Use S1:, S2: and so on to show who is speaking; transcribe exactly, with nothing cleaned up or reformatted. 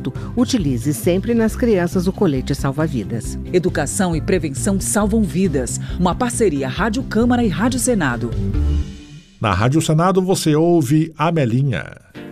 S1: treinamento, utilize sempre nas crianças o colete salva-vidas.
S2: Educação e prevenção salvam vidas. Uma parceria Rádio Câmara e Rádio Senado.
S3: Na Rádio Senado você ouve Amelinha.